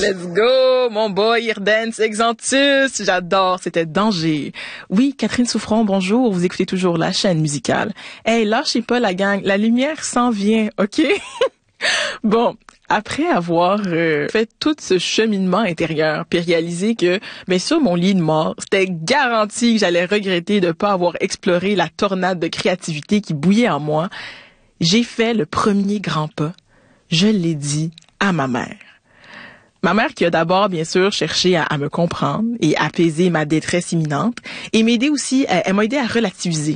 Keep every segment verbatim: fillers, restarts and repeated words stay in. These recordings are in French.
Let's go, mon boy Irdance Exantus. J'adore, c'était Danger. Oui, Catherine Souffron, bonjour. Vous écoutez toujours la chaîne musicale. Hey, lâchez pas la gang. La lumière s'en vient, OK? Bon, après avoir euh, fait tout ce cheminement intérieur, puis réalisé que, bien sûr, mon lit de mort, c'était garanti que j'allais regretter de pas avoir exploré la tornade de créativité qui bouillait en moi, j'ai fait le premier grand pas. Je l'ai dit à ma mère. Ma mère qui a d'abord, bien sûr, cherché à, à me comprendre et apaiser ma détresse imminente et m'aider aussi, elle, elle m'a aidé à relativiser.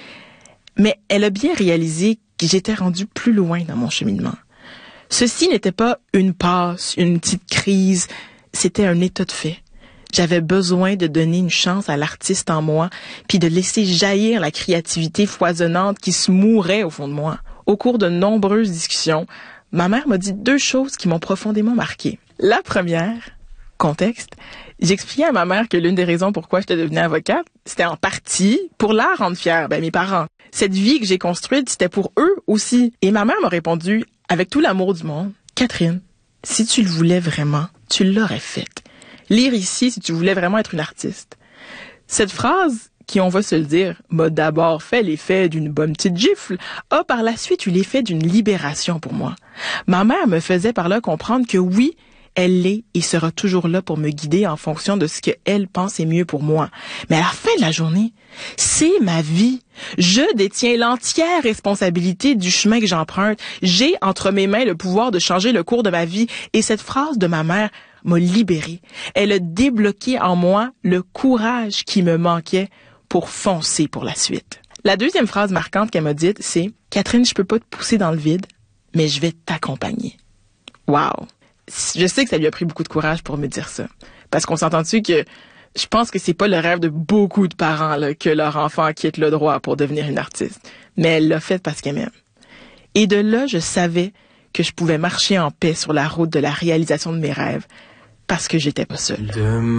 Mais elle a bien réalisé que j'étais rendue plus loin dans mon cheminement. Ceci n'était pas une passe, une petite crise, c'était un état de fait. J'avais besoin de donner une chance à l'artiste en moi, puis de laisser jaillir la créativité foisonnante qui se mourait au fond de moi. Au cours de nombreuses discussions, ma mère m'a dit deux choses qui m'ont profondément marquée. La première, contexte, j'expliquais à ma mère que l'une des raisons pourquoi j'étais devenue avocate, c'était en partie pour la rendre fière, ben mes parents. Cette vie que j'ai construite, c'était pour eux aussi. Et ma mère m'a répondu, avec tout l'amour du monde, Catherine, si tu le voulais vraiment, tu l'aurais faite. Lire ici si tu voulais vraiment être une artiste. Cette phrase, qui, on va se le dire, m'a d'abord fait l'effet d'une bonne petite gifle, a par la suite eu l'effet d'une libération pour moi. Ma mère me faisait par là comprendre que oui, elle l'est et sera toujours là pour me guider en fonction de ce qu'elle pense est mieux pour moi. Mais à la fin de la journée, c'est ma vie. Je détiens l'entière responsabilité du chemin que j'emprunte. J'ai entre mes mains le pouvoir de changer le cours de ma vie. Et cette phrase de ma mère m'a libérée. Elle a débloqué en moi le courage qui me manquait pour foncer pour la suite. La deuxième phrase marquante qu'elle m'a dite, c'est « Catherine, je peux pas te pousser dans le vide, mais je vais t'accompagner. » Wow! Je sais que ça lui a pris beaucoup de courage pour me dire ça. Parce qu'on s'entend dessus que je pense que c'est pas le rêve de beaucoup de parents là, que leur enfant quitte le droit pour devenir une artiste. Mais elle l'a fait parce qu'elle m'aime. Et de là, je savais que je pouvais marcher en paix sur la route de la réalisation de mes rêves parce que j'étais pas seule. Demain.